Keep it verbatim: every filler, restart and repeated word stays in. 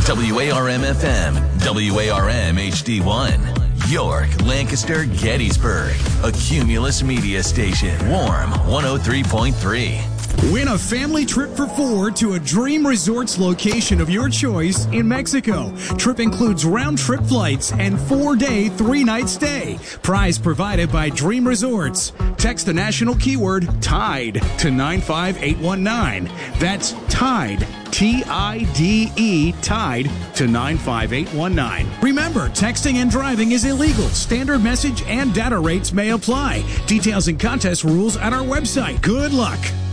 W A R M F M, W A R M H D one. York, Lancaster, Gettysburg. A Cumulus Media Station. Warm one oh three point three. Win a family trip for four to a Dream Resorts location of your choice in Mexico. Trip includes round-trip flights and four-day, three-night stay. Prize provided by Dream Resorts. Text the national keyword TIDE to nine five eight one nine. That's TIDE, T I D E, TIDE to nine five eight one nine. Remember, texting and driving is illegal. Standard message and data rates may apply. Details and contest rules at our website. Good luck.